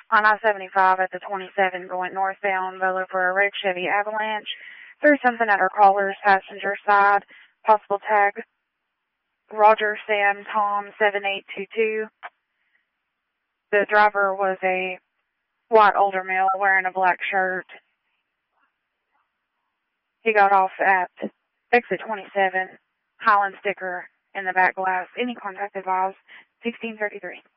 on I-75 at the 27 going northbound, Bolo for a red Chevy Avalanche. Threw something at our caller's passenger side. Possible tag Roger Sam Tom 7822. The driver was a white older male wearing a black shirt. He got off at exit 27, Highland sticker in the back glass. Any contact advised, 1633.